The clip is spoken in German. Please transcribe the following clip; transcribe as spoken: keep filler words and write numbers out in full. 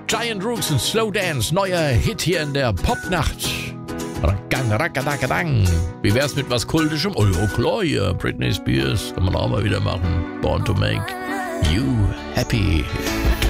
Giant Rooks und Slow Dance, neuer Hit hier in der Popnacht. Rackang, rackadakadang. Wie wär's mit was Kultischem? Oh ja, klar, hier. Britney Spears kann man auch mal wieder machen. Born to make you happy.